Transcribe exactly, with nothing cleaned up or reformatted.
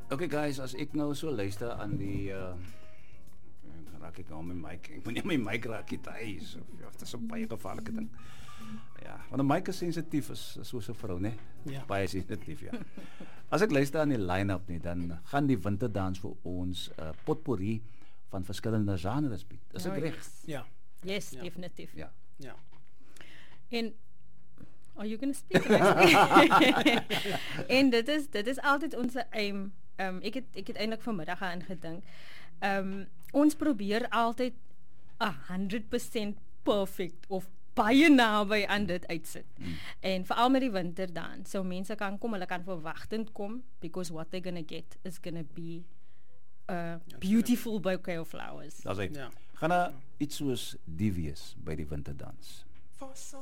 Okay guys, as ek nou so luister aan die uh, raak ek nou my mic. Ek moet nie my mic raak hier thuis of ja, dit is 'n baie gevaarlike ding. Ja, want 'n mic is sensitief is soos 'n vrou, né? Ja. Baie sensitief, ja. As ek luister aan die line-up nie, dan gaan die winterdans vir ons 'n uh, potpourri van verskillende genres bied. Is dit Oh, reg? yes. Ja, Yes, Ja. definitief. Ja. ja. En are you going to speak? Can I speak? En dit is dit is altyd ons aim. Um, ek het ek het eintlik vanmiddag aan gedink. Um, ons probeer altyd one hundred percent perfect of baie naby aan dit uitsit. Mm. En veral met die winter dan. So mense kan kom, hulle kan verwagtend kom because what they're going to get is going to be a beautiful bouquet of flowers. Daar's hy. Ja. Gaan 'n iets soos die wees by die winterdans.